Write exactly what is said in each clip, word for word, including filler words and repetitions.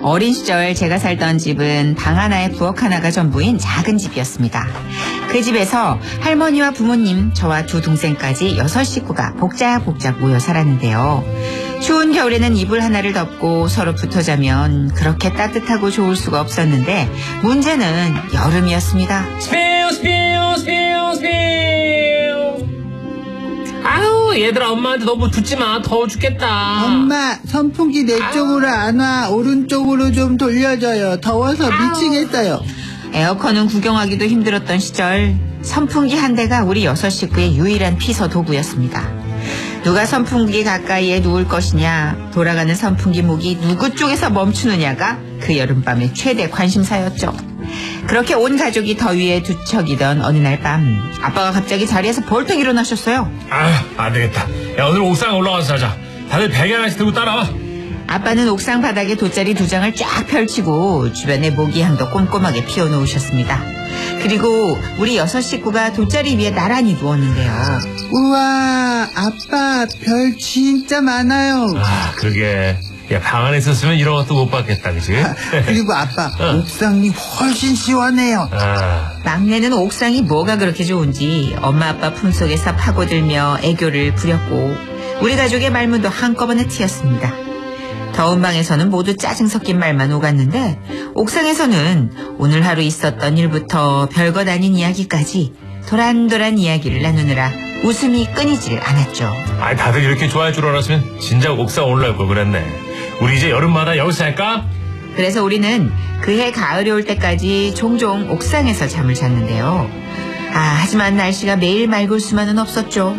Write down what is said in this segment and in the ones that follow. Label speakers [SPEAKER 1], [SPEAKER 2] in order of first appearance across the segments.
[SPEAKER 1] 어린 시절 제가 살던 집은 방 하나에 부엌 하나가 전부인 작은 집이었습니다. 그 집에서 할머니와 부모님, 저와 두 동생까지 여섯 식구가 복작복작 모여 살았는데요. 추운 겨울에는 이불 하나를 덮고 서로 붙어 자면 그렇게 따뜻하고 좋을 수가 없었는데 문제는 여름이었습니다.
[SPEAKER 2] 스피우 스피우 스피우 스피우. 아유 얘들아 엄마한테 너무 붙지 마. 더워 죽겠다.
[SPEAKER 3] 엄마, 선풍기 내 쪽으로 안 와. 오른쪽으로 좀 돌려줘요. 더워서 미치겠어요.
[SPEAKER 1] 에어컨은 구경하기도 힘들었던 시절 선풍기 한 대가 우리 여섯 식구의 유일한 피서 도구였습니다. 누가 선풍기 가까이에 누울 것이냐, 돌아가는 선풍기 목이 누구 쪽에서 멈추느냐가 그 여름밤의 최대 관심사였죠. 그렇게 온 가족이 더위에 뒤척이던 어느 날 밤 아빠가 갑자기 자리에서 벌떡 일어나셨어요.
[SPEAKER 2] 아 안되겠다. 야 오늘 옥상 올라가서 자자. 다들 베개 하나씩 들고 따라와.
[SPEAKER 1] 아빠는 옥상 바닥에 돗자리 두 장을 쫙 펼치고 주변에 모기향도 꼼꼼하게 피워놓으셨습니다. 그리고 우리 여섯 식구가 돗자리 위에 나란히 누웠는데요.
[SPEAKER 3] 우와, 아빠 별 진짜 많아요.
[SPEAKER 2] 아 그러게. 야 방 안에 있었으면 이런 것도 못 봤겠다 그치?
[SPEAKER 3] 그리고 아빠,
[SPEAKER 2] 어.
[SPEAKER 3] 옥상이 훨씬 시원해요.
[SPEAKER 2] 아.
[SPEAKER 1] 막내는 옥상이 뭐가 그렇게 좋은지 엄마 아빠 품속에서 파고들며 애교를 부렸고 우리 가족의 말문도 한꺼번에 트였습니다. 더운 방에서는 모두 짜증 섞인 말만 오갔는데 옥상에서는 오늘 하루 있었던 일부터 별것 아닌 이야기까지 도란도란 이야기를 나누느라 웃음이 끊이질 않았죠.
[SPEAKER 2] 아 다들 이렇게 좋아할 줄 알았으면 진작 옥상 올라올 걸 그랬네. 우리 이제 여름마다 여기서 할까?
[SPEAKER 1] 그래서 우리는 그해 가을이 올 때까지 종종 옥상에서 잠을 잤는데요. 아 하지만 날씨가 매일 맑을 수만은 없었죠.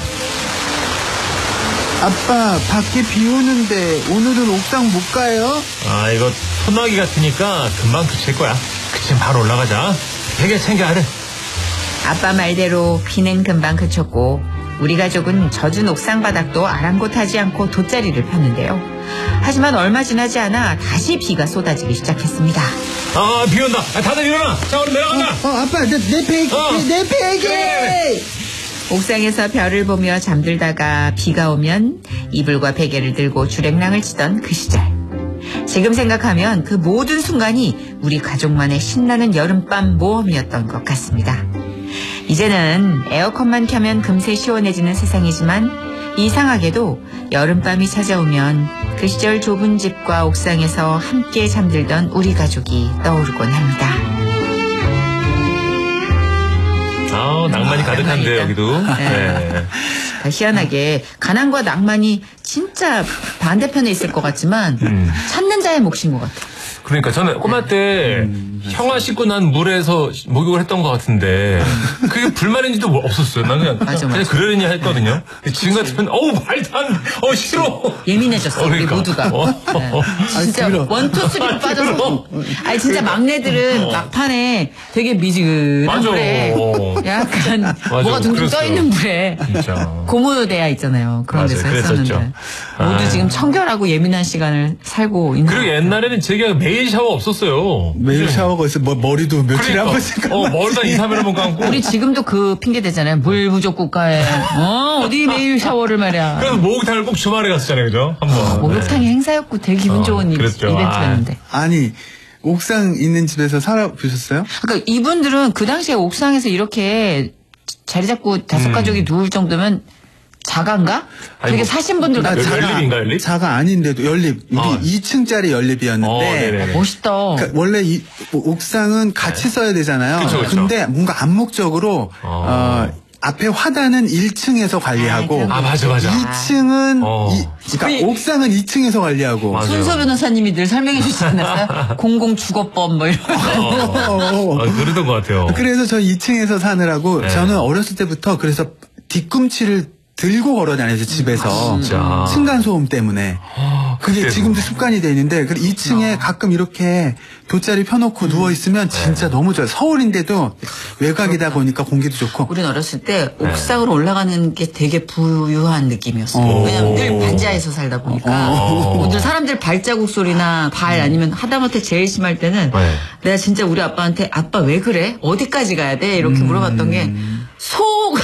[SPEAKER 3] 아빠, 밖에 비 오는데 오늘은 옥상 못 가요?
[SPEAKER 2] 아 이거 소나기 같으니까 금방 그칠 거야. 그치면 바로 올라가자. 베개 챙겨야 돼.
[SPEAKER 1] 아빠 말대로 비는 금방 그쳤고 우리 가족은 젖은 옥상 바닥도 아랑곳하지 않고 돗자리를 폈는데요. 하지만 얼마 지나지 않아 다시 비가 쏟아지기 시작했습니다.
[SPEAKER 2] 아 비 온다. 아, 다들 일어나. 자 우리 내려간다.
[SPEAKER 3] 어, 아빠, 내, 내 베개,
[SPEAKER 2] 어.
[SPEAKER 3] 내, 내 베개!
[SPEAKER 2] 그래,
[SPEAKER 1] 옥상에서 별을 보며 잠들다가 비가 오면 이불과 베개를 들고 주랭랑을 치던 그 시절. 지금 생각하면 그 모든 순간이 우리 가족만의 신나는 여름밤 모험이었던 것 같습니다. 이제는 에어컨만 켜면 금세 시원해지는 세상이지만 이상하게도 여름밤이 찾아오면 그 시절 좁은 집과 옥상에서 함께 잠들던 우리 가족이 떠오르곤 합니다.
[SPEAKER 2] 아 낭만이 가득한데 여기도. 네.
[SPEAKER 1] 네. 희한하게 가난과 낭만이 진짜 반대편에 있을 것 같지만
[SPEAKER 2] 음.
[SPEAKER 1] 찾는 자의 몫인 것 같아요.
[SPEAKER 2] 그러니까 저는 꼬마 때 음. 형아 씻고 난 물에서 목욕을 했던 것 같은데 그게 불만인지도 없었어요. 난 그냥
[SPEAKER 1] 맞아,
[SPEAKER 2] 그냥
[SPEAKER 1] 맞아.
[SPEAKER 2] 그러려니 했거든요. 지금 같으면 어우 말도 안, 어 싫어.
[SPEAKER 1] 예민해졌어
[SPEAKER 2] 어, 그러니까.
[SPEAKER 1] 우리 모두가.
[SPEAKER 2] 어.
[SPEAKER 1] 네. 진짜
[SPEAKER 3] 들어.
[SPEAKER 1] 원투 쓰리로 빠져서. 아니 진짜 막내들은
[SPEAKER 2] 어.
[SPEAKER 1] 막판에 되게 미지근한
[SPEAKER 2] 맞아.
[SPEAKER 1] 물에
[SPEAKER 2] 어.
[SPEAKER 1] 약간
[SPEAKER 2] 맞아,
[SPEAKER 1] 뭐가 둥둥
[SPEAKER 2] 그랬어요.
[SPEAKER 1] 떠있는 물에
[SPEAKER 2] 진짜.
[SPEAKER 1] 고무대야 있잖아요. 그런
[SPEAKER 2] 맞아요,
[SPEAKER 1] 데서
[SPEAKER 2] 그랬었죠.
[SPEAKER 1] 했었는데 모두
[SPEAKER 2] 아.
[SPEAKER 1] 지금 청결하고 예민한 시간을 살고 있는.
[SPEAKER 2] 그리고 옛날에는 제가 매일 샤워 없었어요.
[SPEAKER 3] 매일 샤워가 있어. 뭐, 머리도 며칠에 한 번씩.
[SPEAKER 2] 그러니까. 어, 머리도 한 이, 삼 일에 한 번 감고.
[SPEAKER 1] 우리 지금도 그 핑계 대잖아요. 물 부족 국가에 어 어디 매일 샤워를 말이야.
[SPEAKER 2] 그래서 목욕탕을 꼭 주말에 갔었잖아요, 그죠? 한 번.
[SPEAKER 1] 목욕탕이 행사였고 되게 기분
[SPEAKER 2] 어,
[SPEAKER 1] 좋은 이-
[SPEAKER 2] 그랬죠.
[SPEAKER 1] 이벤트였는데.
[SPEAKER 3] 아니, 옥상 있는 집에서 살아보셨어요?
[SPEAKER 1] 그러니까 이분들은 그 당시에 옥상에서 이렇게 자리 잡고 다섯
[SPEAKER 2] 음.
[SPEAKER 1] 가족이 누울 정도면 자가인가?
[SPEAKER 2] 아니,
[SPEAKER 1] 되게
[SPEAKER 2] 뭐,
[SPEAKER 1] 사신 분들
[SPEAKER 3] 나
[SPEAKER 1] 같아.
[SPEAKER 2] 열- 연립인가, 연립?
[SPEAKER 3] 자가 아닌데도 연립. 우리
[SPEAKER 2] 어.
[SPEAKER 3] 이 층짜리 연립이었는데.
[SPEAKER 2] 어, 네네네.
[SPEAKER 1] 멋있다.
[SPEAKER 3] 그러니까 원래 이 옥상은 같이 써야 되잖아요.
[SPEAKER 2] 그쵸, 그쵸.
[SPEAKER 3] 근데 뭔가 암묵적으로
[SPEAKER 2] 어.
[SPEAKER 3] 어, 앞에 화단은 일 층에서 관리하고
[SPEAKER 1] 아,
[SPEAKER 2] 아, 맞아, 맞아.
[SPEAKER 3] 이 층은
[SPEAKER 2] 어.
[SPEAKER 3] 이, 그러니까
[SPEAKER 1] 그-
[SPEAKER 3] 옥상은 이 층에서 관리하고.
[SPEAKER 2] 맞아.
[SPEAKER 1] 순서 변호사님이 늘 설명해 주시지 않았어요? 공공주거법 뭐 이런 거.
[SPEAKER 2] 어, 어, 그러던 것 같아요.
[SPEAKER 3] 그래서 저 이 층에서 사느라고
[SPEAKER 2] 네.
[SPEAKER 3] 저는 어렸을 때부터 그래서 뒤꿈치를 들고 걸어 다녔어요, 집에서.
[SPEAKER 2] 진짜.
[SPEAKER 3] 층간소음 때문에.
[SPEAKER 2] 아,
[SPEAKER 3] 그게
[SPEAKER 2] 그때도.
[SPEAKER 3] 지금도 습관이 돼 있는데, 그 이 층에 가끔 이렇게 돗자리 펴놓고 누워있으면 진짜 너무 좋아요. 서울인데도 외곽이다 보니까 공기도 좋고.
[SPEAKER 1] 우린 어렸을 때 옥상으로 올라가는 게 되게 부유한 느낌이었어요.
[SPEAKER 3] 어.
[SPEAKER 1] 왜냐면 늘 반지하에서 살다 보니까
[SPEAKER 2] 어.
[SPEAKER 1] 늘 사람들 발자국 소리나 발 아니면 하다못해 제일 심할 때는
[SPEAKER 2] 네.
[SPEAKER 1] 내가 진짜 우리 아빠한테 아빠 왜 그래? 어디까지 가야 돼? 이렇게 물어봤던 게 소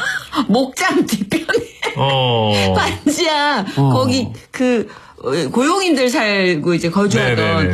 [SPEAKER 1] 목장 뒤편에
[SPEAKER 2] 어.
[SPEAKER 1] 반지하 거기 그 고용인들 살고 이제 거주하던
[SPEAKER 2] 네네네.